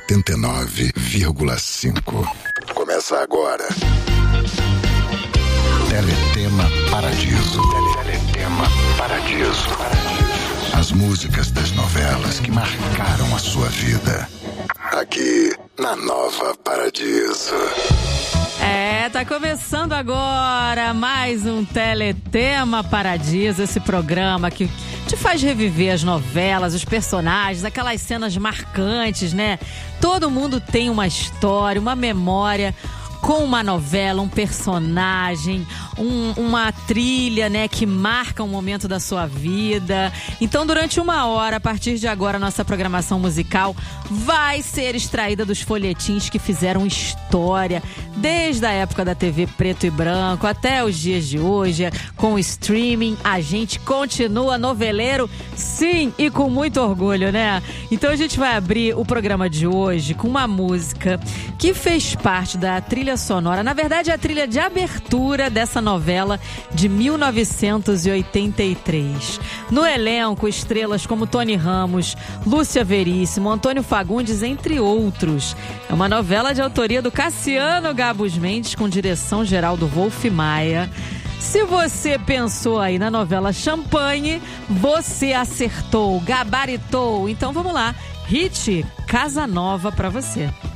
89,5. Começa agora. Teletema Paradiso. Teletema Paradiso. As músicas das novelas que marcaram a sua vida. Aqui na Nova Paradiso. Tá começando agora mais um Teletema Paradiso, esse programa que te faz reviver as novelas, os personagens, aquelas cenas marcantes, né? Todo mundo tem uma história, uma memória com uma novela, um personagem, uma trilha, né, que marca um momento da sua vida. Então, durante 1 hora, a partir de agora, a nossa programação musical vai ser extraída dos folhetins que fizeram história, desde a época da TV preto e branco até os dias de hoje. Com o streaming, a gente continua noveleiro, sim, e com muito orgulho, né? Então, a gente vai abrir o programa de hoje com uma música que fez parte da trilha sonora, na verdade a trilha de abertura dessa novela de 1983. No elenco, estrelas como Tony Ramos, Lúcia Veríssimo, Antônio Fagundes, entre outros. É uma novela de autoria do Cassiano Gabus Mendes, com direção geral do Wolf Maia. Se você pensou aí na novela Champanhe, você acertou, gabaritou. Então vamos lá, hit Casa Nova pra você.